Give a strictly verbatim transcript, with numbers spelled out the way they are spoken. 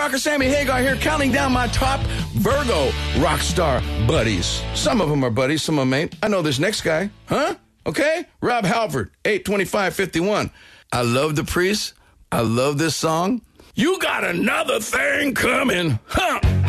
rocker Sammy Hagar here, counting down my top Virgo rock star buddies. Some of them are buddies, some of them ain't. I know this next guy, huh? Okay? Rob Halford, eight twenty-five fifty-one. I love the Priest. I love this song. You got another thing coming, huh?